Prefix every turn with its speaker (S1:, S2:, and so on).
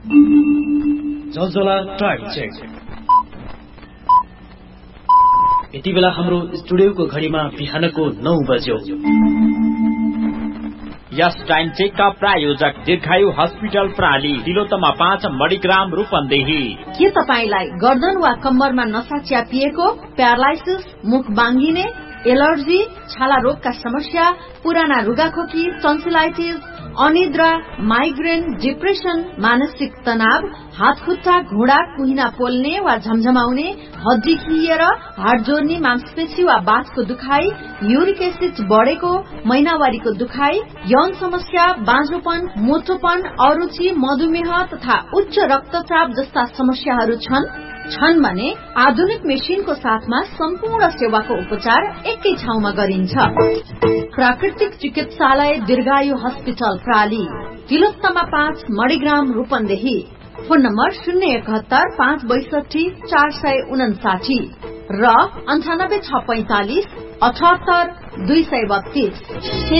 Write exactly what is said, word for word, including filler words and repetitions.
S1: जलजला time check. यति बेला हाम्रो स्टुडियोको घडीमा बिहानको नौ बज्यो।
S2: यस टाइम चेकका प्रायोजक दीर्घायु हस्पिटल प्राली, तिलोत्तमा पाँच, मणिग्राम, रूपन्देही।
S3: के तपाईलाई गर्दन वा कम्मरमा नसा च्यापिएको, प्यारालाइसिस, मुख बाङ्गिने, एलर्जी, छाला रोगका समस्या, पुराना रुगाखोकी, टन्सिलाइटिस, अनिद्रा, माइग्रेन, डिप्रेसन, मानसिक तनाव, हात खुट्टा, घुँडा, कुहिना पोल्ने वा झमझमाउने, हड्डी खिएर, हाड जोड्ने, मांसपेशी वा बाँझको दुखाइ, युरिक एसिड बढेको, महिनावारीको दुखाइ, यौन समस्या, बाँझोपन, मोटोपन, अरुचि, मधुमेह तथा उच्च रक्तचाप जस्ता समस्याहरू छन् छन् भने आधुनिक मेसिनको साथमा सम्पूर्ण सेवाको उपचार एकै ठाउँमा गरिन्छ। प्राकृतिक चिकित्सालय दीर्घायु हस्पिटल प्राली, तिलोत्तमा पाँच, मणिग्राम, रूपन्देही। फोन नम्बर शून्य एकहत्तर पाँच बैसठी चार सय उनासाठी र अन्ठानब्बे छ पैंतालिस अठहत्तर दुई सय बत्तीस।